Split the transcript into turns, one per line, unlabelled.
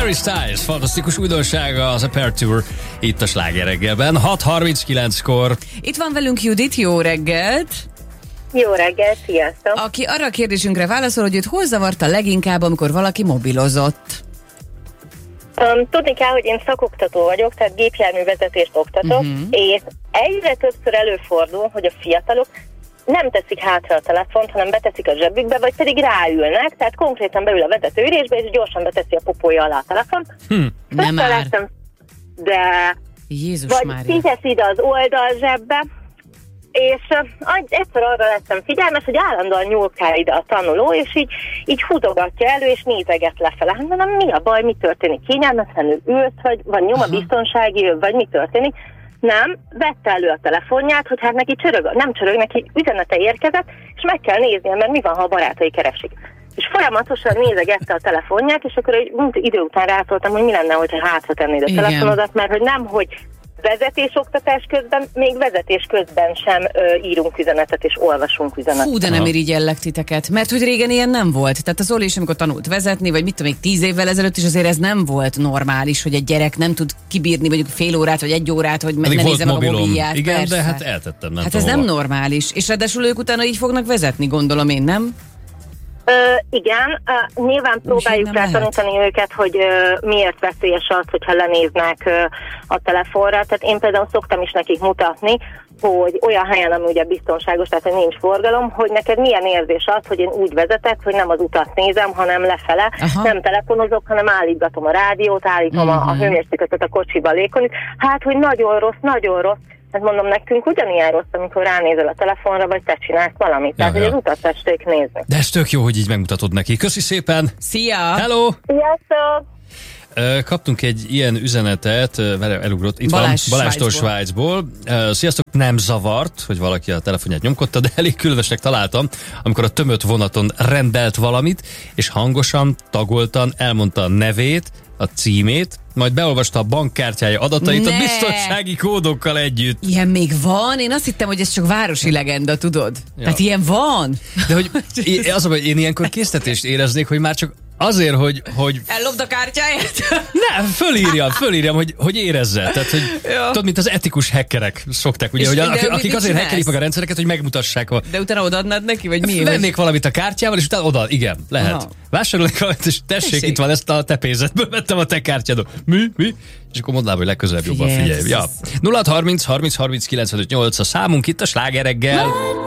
Harry Styles, fantasztikus újdonsága az Aperture itt a Sláger reggelben. 6:39-kor.
Itt van velünk Judit, jó reggelt!
Jó reggelt, sziasztok!
Aki arra a kérdésünkre válaszol, hogy őt hol zavarta leginkább, amikor valaki mobilozott?
Tudni kell, hogy én szakoktató vagyok, tehát gépjárművezetést oktatok, és egyre többször előfordul, hogy a fiatalok nem teszik hátra a telefont, hanem beteszik a zsebükbe, vagy pedig ráülnek, tehát konkrétan beül a vezetőülésbe, és gyorsan beteszi a popója alá a telefont.
Nem már.
De
Jézus
vagy
Mária.
kitesz ide az oldal zsebbe, és egyszer arra lettem figyelmes, hogy állandóan nyúlkál ide a tanuló, és így húzogatja elő, és nézeget lefele. Hát mondom, mi a baj, mi történik? Kényelmetlenül ült, vagy nyom a biztonsági öv, vagy mi történik? Nem, vette elő a telefonját, hogy hát neki nem csörög, neki üzenete érkezett, és meg kell néznie, mert mi van, ha a barátai keresik. És folyamatosan nézegette a telefonját, és akkor egy idő után rátoltam, hogy mi lenne, hogyha hátra tennéd a telefonodat, mert hogy nem, hogy vezetésoktatás közben, még vezetés közben sem írunk üzenetet és olvasunk üzenetet.
Fú, de nem irigyellek titeket, mert hogy régen ilyen nem volt. Tehát az Oli is, amikor tanult vezetni, vagy mit tudom, még 10 évvel ezelőtt is azért ez nem volt normális, hogy egy gyerek nem tud kibírni mondjuk fél órát, vagy egy órát, hogy ne nézze meg a mobilját.
Igen,
persze.
de hát eltettem, nem
Hát
tudom
ez nem
hova.
normális. És ráadásul ők utána így fognak vezetni, gondolom én, nem?
Igen, nyilván próbáljuk rá tanítani őket, hogy miért veszélyes az, hogyha lenéznek a telefonra. Tehát én például szoktam is nekik mutatni, hogy olyan helyen, ami ugye biztonságos, tehát hogy nincs forgalom, hogy neked milyen érzés az, hogy én úgy vezetek, hogy nem az utat nézem, hanem lefele, nem telefonozok, hanem állítgatom a rádiót, állítom a hőmérsékletet a kocsiba légkonit. Hát, hogy nagyon rossz, nagyon rossz. Hát mondom, nekünk ugyanilyen rossz, amikor ránézel a telefonra, vagy te csinálsz valamit. Tehát, hogy az utat tessék nézni.
De ez tök jó, hogy így megmutatod neki. Köszi szépen!
Szia!
Hello!
Sziasztok!
Kaptunk egy ilyen üzenetet, elugrott, itt
Balázs
van, Balástól Svájcból. Sziasztok, nem zavart, hogy valaki a telefonját nyomkodta, de elég különösnek találtam, amikor a tömött vonaton rendelt valamit, és hangosan, tagoltan elmondta a nevét, a címét, majd beolvasta a bankkártyája adatait a biztonsági kódokkal együtt.
Ilyen még van? Én azt hittem, hogy ez csak városi legenda, tudod? Ja. Tehát ilyen van?
De hogy én ilyenkor késztetést éreznék, hogy már csak azért, hogy
ellopd a kártyáját?
nem, fölírjam, hogy érezze. Tehát, hogy tudod, mint az etikus hackerek szokták, ugye, hogy akik azért hackerik meg a rendszereket, hogy megmutassák.
De utána odaadnád neki, vagy mi?
Vennék valamit a kártyával, és utána oda, igen, lehet. Vásárolnék valamit, és tessék, itt van, ezt a te pénzedből vettem a te kártyádon. Mi? És akkor mondd rá, hogy legközelebb jobban figyelj. Ja. 0630 30 30 95 8 a számunk itt a Sláger reggel.